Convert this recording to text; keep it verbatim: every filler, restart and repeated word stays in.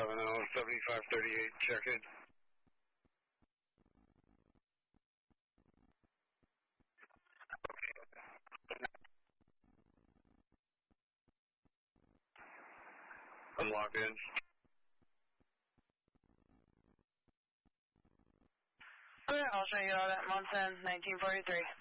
seven zero, seventy-five thirty-eight, check in. I'm logged in. Okay, I'll show you out at Monson, nineteen forty-three.